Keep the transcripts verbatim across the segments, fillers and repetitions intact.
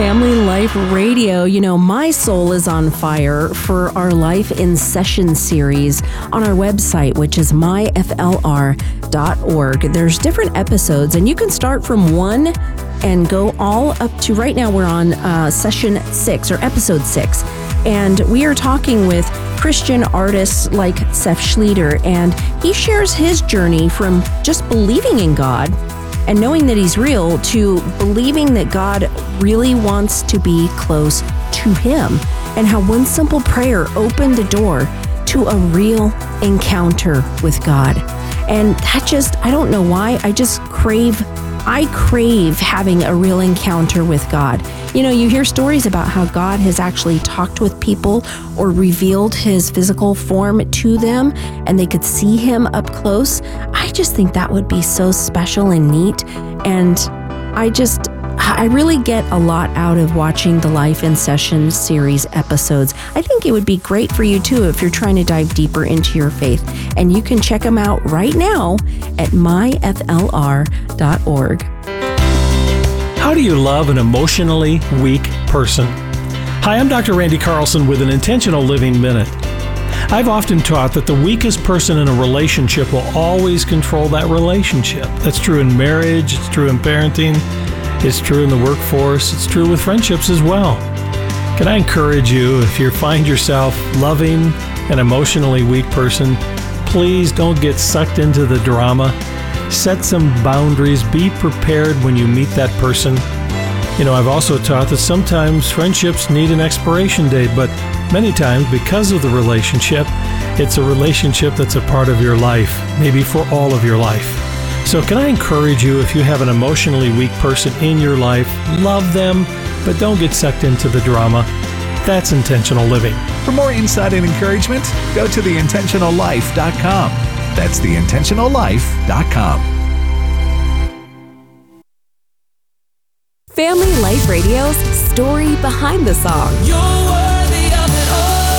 Family Life Radio. You know, my soul is on fire for our Life in Session series on our website, which is my f l r dot org. There's different episodes, and you can start from one and go all up to, right now we're on uh, session six or episode six. And we are talking with Christian artists like Seth Schlueter, and he shares his journey from just believing in God and knowing that he's real to believing that God really wants to be close to him, and how one simple prayer opened the door to a real encounter with God. And that just, I don't know why, I just crave, I crave having a real encounter with God. You know, you hear stories about how God has actually talked with people or revealed his physical form to them and they could see him up close. I just think that would be so special and neat. And I just, I really get a lot out of watching the Life in Session series episodes. I think it would be great for you too if you're trying to dive deeper into your faith. And you can check them out right now at my f l r dot org. How do you love an emotionally weak person? Hi, I'm Doctor Randy Carlson with an Intentional Living Minute. I've often taught that the weakest person in a relationship will always control that relationship. That's true in marriage, it's true in parenting, it's true in the workforce, it's true with friendships as well. Can I encourage you, if you find yourself loving an emotionally weak person, please don't get sucked into the drama. Set some boundaries. Be prepared when you meet that person. You know, I've also taught that sometimes friendships need an expiration date, but many times, because of the relationship, it's a relationship that's a part of your life, maybe for all of your life. So can I encourage you, if you have an emotionally weak person in your life, love them, but don't get sucked into the drama. That's intentional living. For more insight and encouragement, go to the intentional life dot com. That's the intentional life dot com. Family Life Radio's Story Behind the Song. You're worthy of it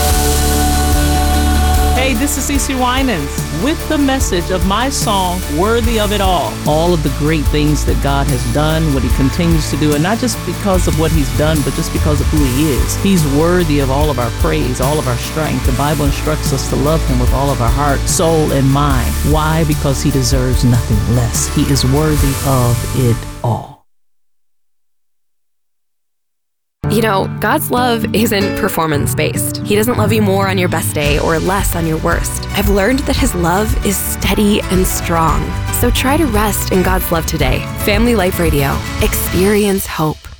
all. Hey, this is CeCe Winans with the message of my song, Worthy of It All. All of the great things that God has done, what he continues to do, and not just because of what he's done, but just because of who he is. He's worthy of all of our praise, all of our strength. The Bible instructs us to love him with all of our heart, soul, and mind. Why? Because he deserves nothing less. He is worthy of it all. You know, God's love isn't performance-based. He doesn't love you more on your best day or less on your worst. I've learned that his love is steady and strong. So try to rest in God's love today. Family Life Radio. Experience hope.